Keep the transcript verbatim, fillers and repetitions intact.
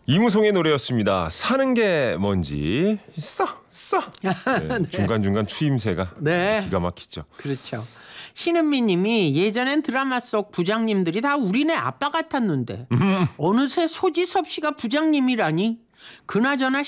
이무송의 노래였습니다. 사는 게 뭔지 써 써. 네, 네. 중간중간 추임새가 네. 기가 막히죠. 그렇죠. 신은미 님이 예전엔 드라마 속 부장님들이 다 우리네 아빠 같았는데 어느새 소지섭 씨가 부장님이라니. 그나저나